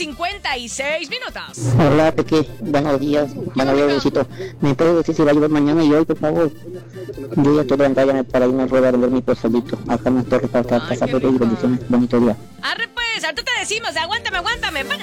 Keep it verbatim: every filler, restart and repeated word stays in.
cincuenta y seis minutos. Hola, Peque. Buenos días. Buenos días, besito. ¿Me puedes decir si va a llover mañana y hoy, por favor? Yo ya estoy levantada para irme a rueda a vender mi pozolito. Acá en las torres para acá, casa, Pepe, y bendiciones. Bonito día. Arre pues, ahorita te decimos, aguántame, aguántame.